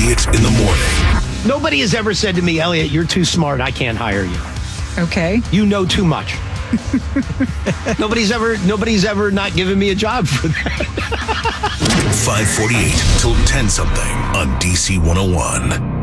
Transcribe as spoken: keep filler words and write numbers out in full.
Elliott in the morning. Nobody has ever said to me, Elliott, you're too smart. I can't hire you. Okay. You know too much. nobody's ever nobody's ever not given me a job for that. five forty-eight till ten something on D C one oh one.